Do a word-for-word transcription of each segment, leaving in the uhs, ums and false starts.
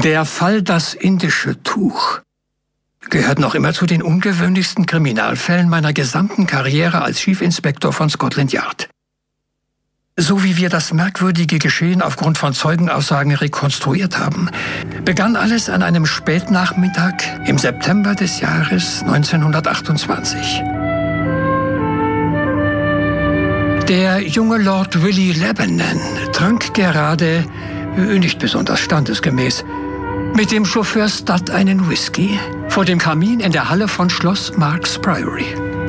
Der Fall Das indische Tuch gehört noch immer zu den ungewöhnlichsten Kriminalfällen meiner gesamten Karriere als Chiefinspektor von Scotland Yard. So wie wir das merkwürdige Geschehen aufgrund von Zeugenaussagen rekonstruiert haben, begann alles an einem Spätnachmittag im September des Jahres neunzehnhundertachtundzwanzig. Der junge Lord Willie Lebanon trank gerade, nicht besonders standesgemäß, mit dem Chauffeur Studd einen Whisky vor dem Kamin in der Halle von Schloss Marks Priory.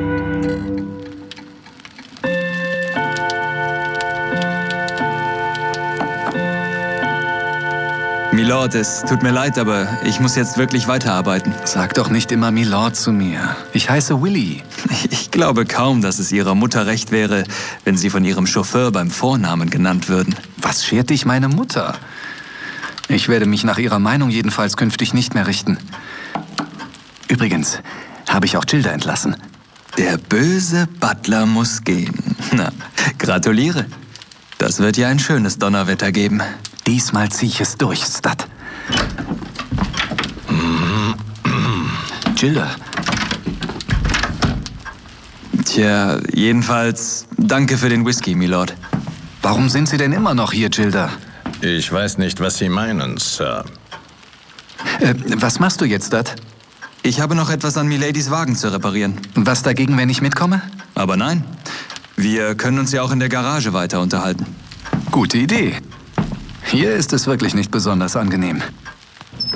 Milord, es tut mir leid, aber ich muss jetzt wirklich weiterarbeiten. Sag doch nicht immer Milord zu mir. Ich heiße Willie. Ich glaube kaum, dass es Ihrer Mutter recht wäre, wenn Sie von Ihrem Chauffeur beim Vornamen genannt würden. Was schert dich meine Mutter? Ich werde mich nach ihrer Meinung jedenfalls künftig nicht mehr richten. Übrigens habe ich auch Gilda entlassen. Der böse Butler muss gehen. Na, gratuliere. Das wird ja ein schönes Donnerwetter geben. Diesmal ziehe ich es durch, Studd. Gilda. Tja, jedenfalls danke für den Whisky, Milord. Warum sind Sie denn immer noch hier, Gilda? Ich weiß nicht, was Sie meinen, Sir. Äh, was machst du jetzt, Studd? Ich habe noch etwas an Miladies Wagen zu reparieren. Was dagegen, wenn ich mitkomme? Aber nein. Wir können uns ja auch in der Garage weiter unterhalten. Gute Idee. Hier ist es wirklich nicht besonders angenehm.